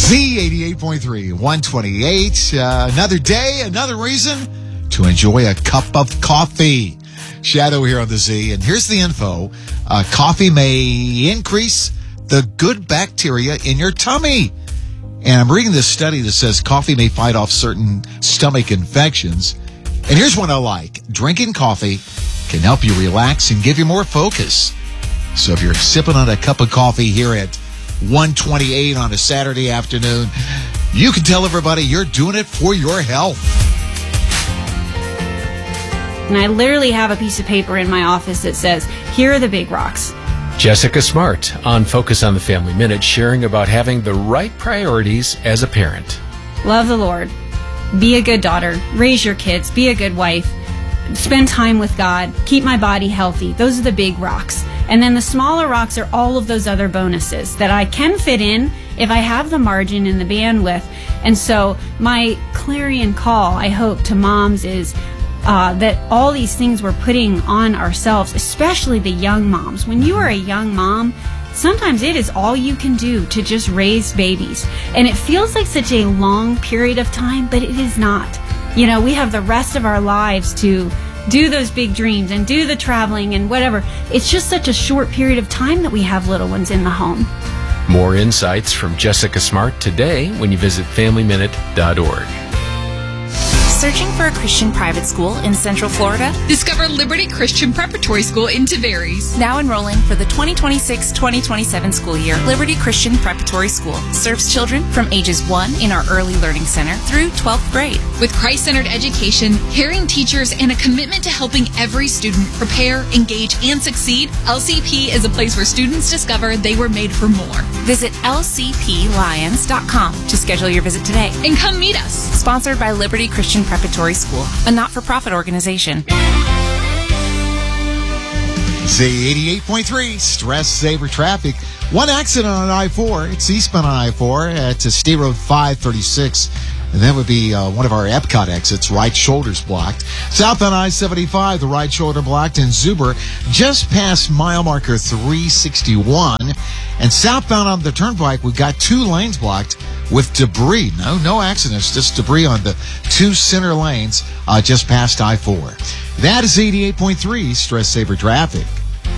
Z88.3, 128. Another day, another reason to enjoy a cup of coffee. Shadow here on the Z, and here's the info. Coffee may increase the good bacteria in your tummy. And I'm reading this study that says coffee may fight off certain stomach infections. And here's one I like. Drinking coffee can help you relax and give you more focus. So if you're sipping on a cup of coffee here at 1:28 on a Saturday afternoon, you can tell everybody you're doing it for your health. And I literally have a piece of paper in my office that says, here are the big rocks. Jessica Smart on Focus on the Family Minute, sharing about having the right priorities as a parent. Love the Lord. Be a good daughter. Raise your kids. Be a good wife. Spend time with God. Keep my body healthy. Those are the big rocks. And then the smaller rocks are all of those other bonuses that I can fit in if I have the margin and the bandwidth. And so my clarion call, I hope, to moms is that all these things we're putting on ourselves, especially the young moms. When you are a young mom, sometimes it is all you can do to just raise babies. And it feels like such a long period of time, but it is not. You know, we have the rest of our lives to do those big dreams and do the traveling and whatever. It's just such a short period of time that we have little ones in the home. More insights from Jessica Smart today when you visit FamilyMinute.org. Searching for a Christian private school in Central Florida? Discover Liberty Christian Preparatory School in Tavares. Now enrolling for the 2026-2027 school year, Liberty Christian Preparatory School serves children from ages 1 in our Early Learning Center through 12th grade. With Christ-centered education, caring teachers, and a commitment to helping every student prepare, engage, and succeed, LCP is a place where students discover they were made for more. Visit lcplions.com to schedule your visit today. And come meet us. Sponsored by Liberty Christian Preparatory School, a not-for-profit organization. Z88.3, stress saver traffic. One accident on I-4. It's eastbound on I-4 at State Road 536. And that would be one of our Epcot exits. Right shoulder's blocked. Southbound I-75, the right shoulder blocked in Zuber, just past mile marker 361. And southbound on the turnpike, we've got 2 lanes blocked with debris. No accidents, just debris on the 2 center lanes just past I-4. That is 88.3 stress saver traffic.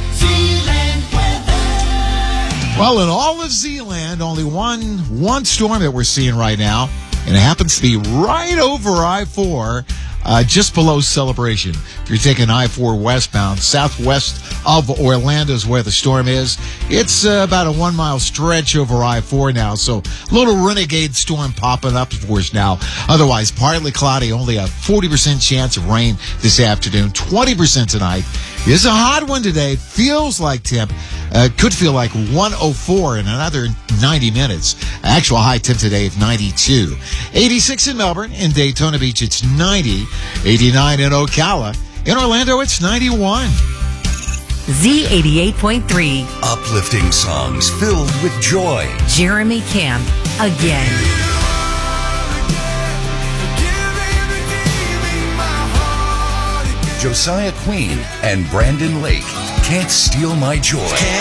Well, in all of Zealand, only one storm that we're seeing right now, and it happens to be right over I-4, just below Celebration. If you're taking I-4 westbound, southwest of Orlando is where the storm is. It's about a 1 mile stretch over I-4 now, so a little renegade storm popping up for us now. Otherwise, partly cloudy, only a 40% chance of rain this afternoon, 20% tonight. It's a hot one today. Feels like temp. Could feel like 104 in another 90 minutes. Actual high temp today of 92. 86 in Melbourne. In Daytona Beach, it's 90. 89 in Ocala. In Orlando, it's 91. Z88.3. Uplifting songs filled with joy. Jeremy Camp, again. Josiah Queen and Brandon Lake, Can't Steal My Joy.